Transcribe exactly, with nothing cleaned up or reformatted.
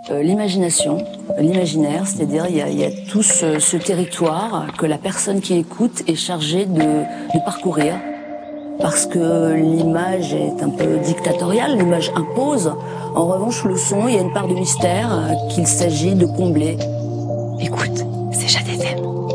euh, l'imagination, l'imaginaire, c'est-à-dire il y a, il y a tout ce, ce territoire que la personne qui écoute est chargée de, de parcourir. Parce que l'image est un peu dictatoriale, l'image impose. En revanche, le son, il y a une part de mystère qu'il s'agit de combler. Écoute, c'est Jade F M.